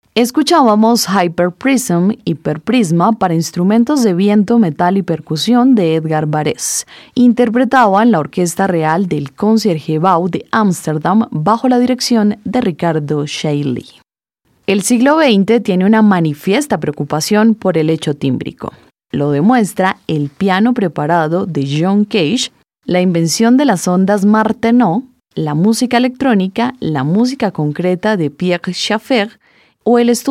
Escuchábamos Hyperprism, Hiperprisma para instrumentos de viento, metal y percusión de Edgar Varèse. Interpretaban la Orquesta Real del Concertgebouw de Ámsterdam bajo la dirección de Ricardo Chailly. El siglo XX tiene una manifiesta preocupación por el hecho tímbrico. Lo demuestra el piano preparado de John Cage, la invención de las ondas Martenot, la música electrónica, la música concreta de Pierre Schaeffer o el estudio